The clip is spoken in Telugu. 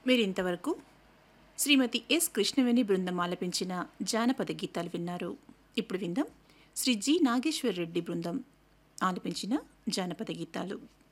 మీరింతవరకు శ్రీమతి ఎస్ కృష్ణవేణి బృందం ఆలపించిన జానపద గీతాలు విన్నారు. ఇప్పుడు విందాం శ్రీ జి నాగేశ్వర్ రెడ్డి బృందం ఆలపించిన జానపద గీతాలు.